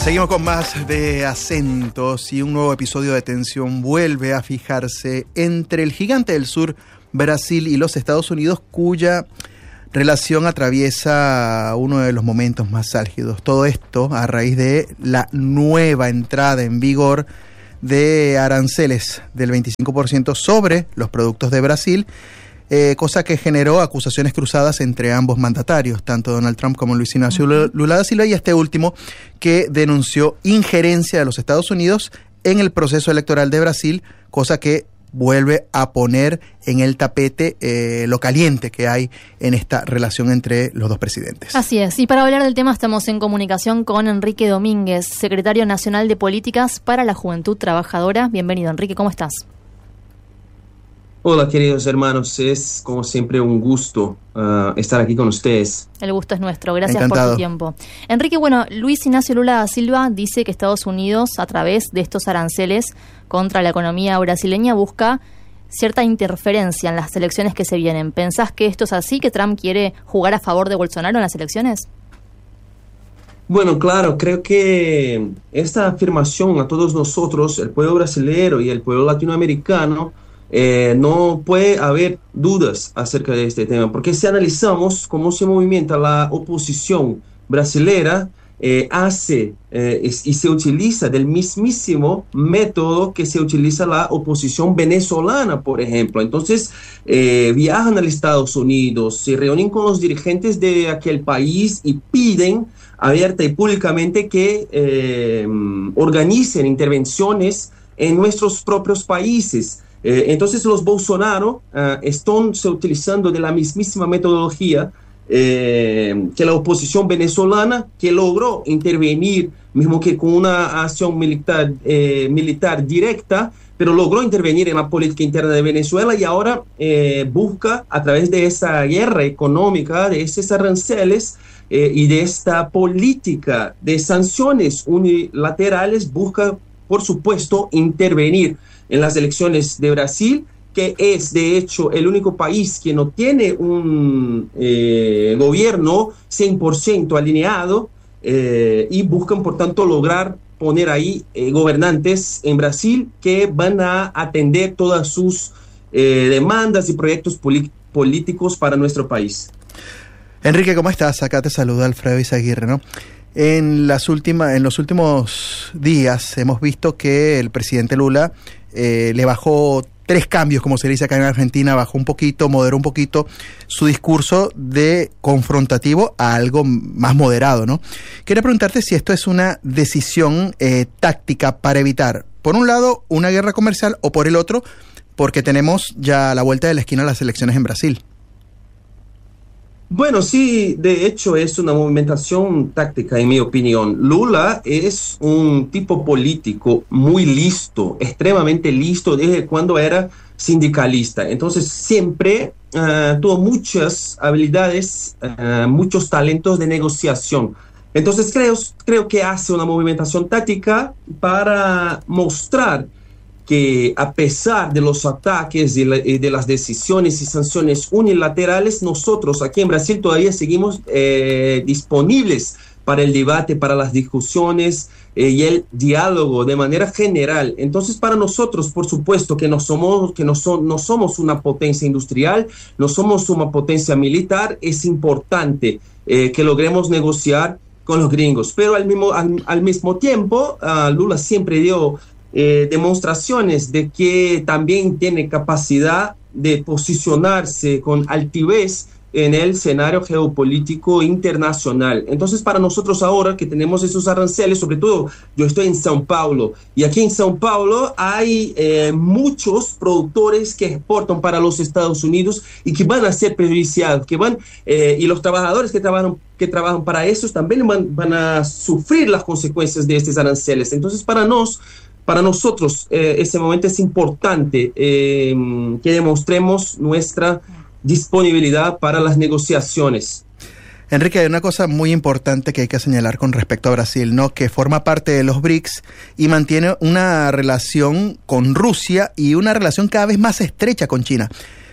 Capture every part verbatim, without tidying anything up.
Seguimos con más de Acentos y un nuevo episodio de tensión vuelve a fijarse entre el gigante del sur, Brasil, y los Estados Unidos, cuya relación atraviesa uno de los momentos más álgidos. Todo esto a raíz de la nueva entrada en vigor de aranceles del veinticinco por ciento sobre los productos de Brasil, Eh, cosa que generó acusaciones cruzadas entre ambos mandatarios, tanto Donald Trump como Luis Ignacio uh-huh. Lula da Silva, y este último que denunció injerencia de los Estados Unidos en el proceso electoral de Brasil, cosa que vuelve a poner en el tapete eh, lo caliente que hay en esta relación entre los dos presidentes. Así es, y para hablar del tema estamos en comunicación con Enrique Domínguez, secretario nacional de Políticas para la Juventud Trabajadora. Bienvenido, Enrique, ¿cómo estás? Hola, queridos hermanos, es como siempre un gusto uh, estar aquí con ustedes. El gusto es nuestro, gracias Encantado. por tu tiempo. Enrique, bueno, Luis Ignacio Lula da Silva dice que Estados Unidos, a través de estos aranceles contra la economía brasileña, busca cierta interferencia en las elecciones que se vienen. ¿Pensás que esto es así, que Trump quiere jugar a favor de Bolsonaro en las elecciones? Bueno, claro, creo que esta afirmación a todos nosotros, el pueblo brasileño y el pueblo latinoamericano, Eh, no puede haber dudas acerca de este tema, porque si analizamos cómo se movimenta la oposición brasilera, eh, hace eh, es, y se utiliza del mismísimo método que se utiliza la oposición venezolana, por ejemplo. Entonces, eh, viajan a los Estados Unidos, se reúnen con los dirigentes de aquel país y piden abierta y públicamente que eh, organicen intervenciones en nuestros propios países. Eh, entonces los Bolsonaro uh, están se utilizando de la mismísima metodología eh, que la oposición venezolana, que logró intervenir, mismo que con una acción militar, eh, militar directa, pero logró intervenir en la política interna de Venezuela y ahora eh, busca, a través de esa guerra económica, de esos aranceles eh, y de esta política de sanciones unilaterales, busca, por supuesto, intervenir en las elecciones de Brasil, que es de hecho el único país que no tiene un eh, gobierno cien por ciento alineado eh, y buscan por tanto lograr poner ahí eh, gobernantes en Brasil que van a atender todas sus eh, demandas y proyectos poli- políticos para nuestro país. Enrique, ¿cómo estás? Acá te saluda Alfredo Izaguirre, ¿no? En, las últimas, en los últimos días hemos visto que el presidente Lula eh, le bajó tres cambios, como se dice acá en Argentina, bajó un poquito, moderó un poquito su discurso de confrontativo a algo más moderado, ¿no? Quería preguntarte si esto es una decisión eh, táctica para evitar, por un lado, una guerra comercial, o por el otro, porque tenemos ya a la vuelta de la esquina las elecciones en Brasil. Bueno, sí, de hecho es una movimentación táctica, en mi opinión. Lula es un tipo político muy listo, extremadamente listo desde cuando era sindicalista. Entonces siempre uh, tuvo muchas habilidades, uh, muchos talentos de negociación. Entonces creo, creo que hace una movimentación táctica para mostrar que a pesar de los ataques y de, de las decisiones y sanciones unilaterales, nosotros aquí en Brasil todavía seguimos eh, disponibles para el debate, para las discusiones eh, y el diálogo de manera general. Entonces, para nosotros, por supuesto, que no somos, que no, son, no somos una potencia industrial, no somos una potencia militar, es importante eh, que logremos negociar con los gringos. Pero al mismo, al, al mismo tiempo, uh, Lula siempre dio Eh, demostraciones de que también tiene capacidad de posicionarse con altivez en el escenario geopolítico internacional. Entonces, para nosotros ahora que tenemos esos aranceles, sobre todo yo estoy en São Paulo, y aquí en São Paulo hay eh, muchos productores que exportan para los Estados Unidos y que van a ser perjudicados, que van, eh, y los trabajadores que trabajan, que trabajan para esos también van, van a sufrir las consecuencias de estos aranceles. Entonces, para nos Para nosotros, eh, ese momento es importante eh, que demostremos nuestra disponibilidad para las negociaciones. Enrique, hay una cosa muy importante que hay que señalar con respecto a Brasil, ¿no? Que forma parte de los BRICS y mantiene una relación con Rusia y una relación cada vez más estrecha con China.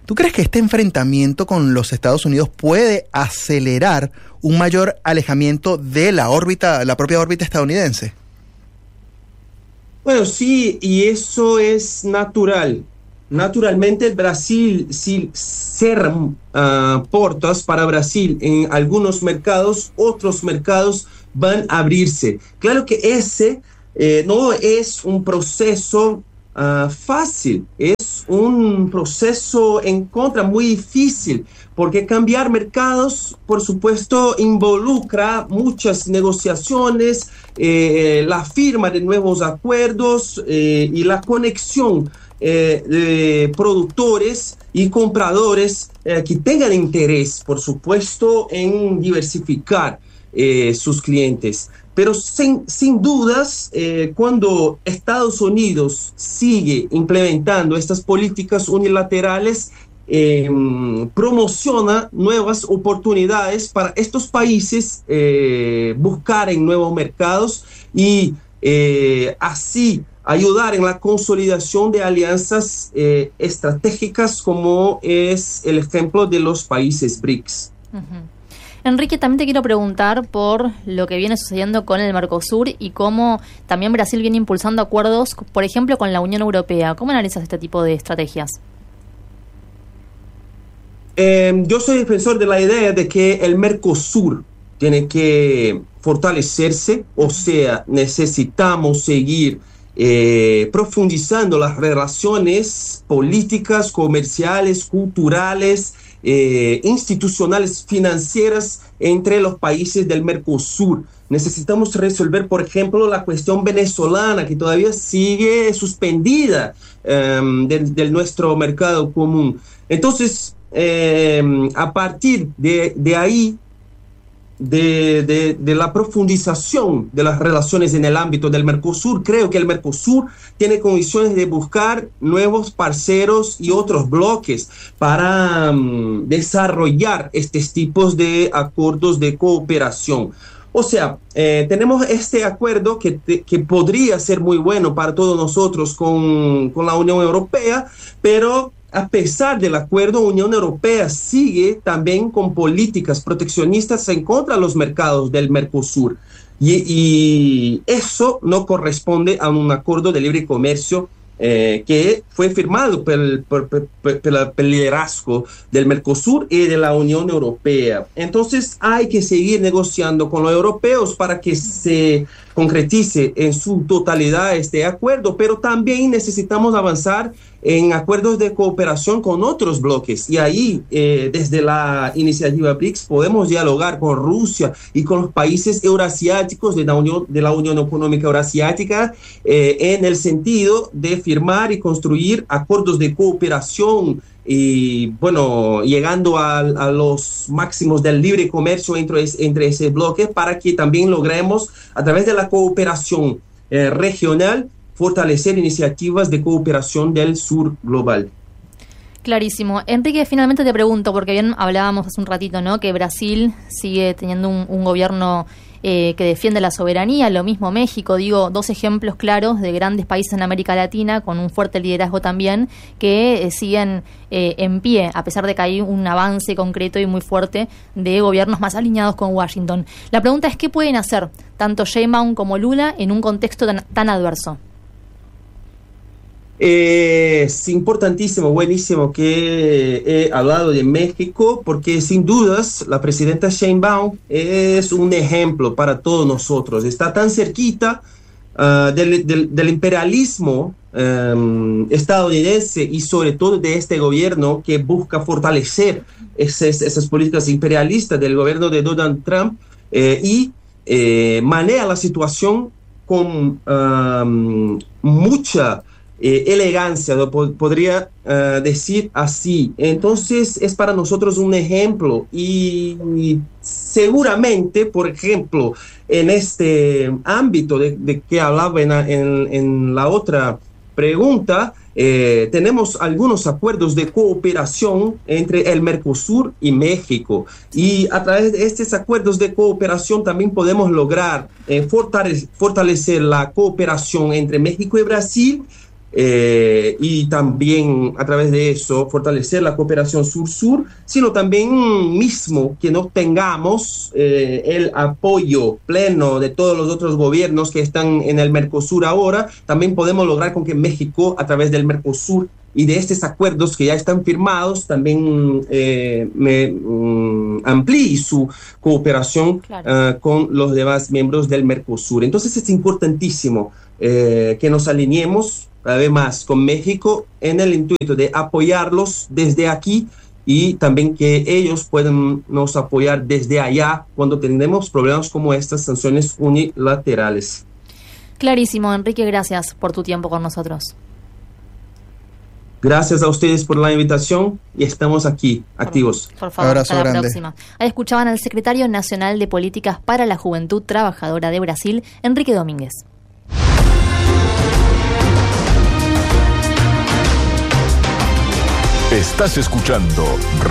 ¿Tú crees que este enfrentamiento con los Estados Unidos puede acelerar un mayor alejamiento de la órbita, la propia órbita estadounidense? Bueno, sí, y eso es natural. Naturalmente, el Brasil, si cierran uh, puertas para Brasil en algunos mercados, otros mercados van a abrirse. Claro que ese eh, no es un proceso uh, fácil, es un proceso en contra muy difícil, porque cambiar mercados, por supuesto, involucra muchas negociaciones, eh, la firma de nuevos acuerdos eh, y la conexión Eh, de productores y compradores eh, que tengan interés, por supuesto, en diversificar eh, sus clientes. Pero sin, sin dudas, eh, cuando Estados Unidos sigue implementando estas políticas unilaterales, eh, promociona nuevas oportunidades para estos países eh, buscar en nuevos mercados y eh, así ayudar en la consolidación de alianzas eh, estratégicas, como es el ejemplo de los países B R I C S. Uh-huh. Enrique, también te quiero preguntar por lo que viene sucediendo con el Mercosur y cómo también Brasil viene impulsando acuerdos, por ejemplo, con la Unión Europea. ¿Cómo analizas este tipo de estrategias? Eh, yo soy defensor de la idea de que el Mercosur tiene que fortalecerse, o sea, necesitamos seguir Eh, profundizando las relaciones políticas, comerciales, culturales, eh, institucionales, financieras entre los países del Mercosur. Necesitamos resolver, por ejemplo, la cuestión venezolana, que todavía sigue suspendida eh, de, de nuestro mercado común. Entonces, eh, a partir de, de ahí, De, de, de la profundización de las relaciones en el ámbito del Mercosur, creo que el Mercosur tiene condiciones de buscar nuevos parceros y otros bloques para um, desarrollar estos tipos de acuerdos de cooperación. O sea, eh, tenemos este acuerdo que, te, que podría ser muy bueno para todos nosotros con, con la Unión Europea, pero a pesar del acuerdo, la Unión Europea sigue también con políticas proteccionistas en contra de los mercados del Mercosur. Y, y eso no corresponde a un acuerdo de libre comercio eh, que fue firmado por el, por, por, por, por el liderazgo del Mercosur y de la Unión Europea. Entonces hay que seguir negociando con los europeos para que se concretice en su totalidad este acuerdo, pero también necesitamos avanzar en acuerdos de cooperación con otros bloques, y ahí eh, desde la iniciativa B R I C S podemos dialogar con Rusia y con los países euroasiáticos de la Unión, de la Unión Económica Eurasiática eh, en el sentido de firmar y construir acuerdos de cooperación y bueno, llegando a, a los máximos del libre comercio entre, entre ese bloque, para que también logremos a través de la cooperación eh, regional fortalecer iniciativas de cooperación del sur global. Clarísimo. Enrique, finalmente te pregunto, porque bien hablábamos hace un ratito, ¿no?, que Brasil sigue teniendo un, un gobierno eh, que defiende la soberanía, lo mismo México, digo, dos ejemplos claros de grandes países en América Latina con un fuerte liderazgo también, que eh, siguen eh, en pie, a pesar de que hay un avance concreto y muy fuerte de gobiernos más alineados con Washington. La pregunta es, ¿qué pueden hacer tanto Sheinbaum como Lula en un contexto tan, tan adverso? Eh, es importantísimo, buenísimo que he hablado de México, porque sin dudas la presidenta Sheinbaum es un ejemplo para todos nosotros. Está tan cerquita uh, del, del, del imperialismo um, estadounidense y sobre todo de este gobierno que busca fortalecer esas, esas políticas imperialistas del gobierno de Donald Trump eh, y eh, maneja la situación con um, mucha Eh, elegancia, lo po- podría uh, decir así. Entonces es para nosotros un ejemplo, y, y seguramente, por ejemplo, en este ámbito de, de que hablaba en, en, en la otra pregunta, eh, tenemos algunos acuerdos de cooperación entre el Mercosur y México, y a través de estos acuerdos de cooperación también podemos lograr eh, fortale- fortalecer la cooperación entre México y Brasil, eh, y también a través de eso fortalecer la cooperación sur-sur, sino también mismo que no tengamos eh, el apoyo pleno de todos los otros gobiernos que están en el Mercosur ahora, también podemos lograr con que México, a través del Mercosur y de estos acuerdos que ya están firmados, también eh, me, um, amplíe su cooperación claro. uh, con los demás miembros del Mercosur. Entonces es importantísimo eh, que nos alineemos además con México en el intuito de apoyarlos desde aquí y también que ellos puedan nos apoyar desde allá cuando tenemos problemas como estas sanciones unilaterales. Clarísimo, Enrique, gracias por tu tiempo con nosotros. Gracias a ustedes por la invitación y estamos aquí, activos. Por, por favor, abrazo hasta la grande. próxima. Ahí escuchaban al secretario nacional de Políticas para la Juventud Trabajadora de Brasil, Enrique Domínguez. Estás escuchando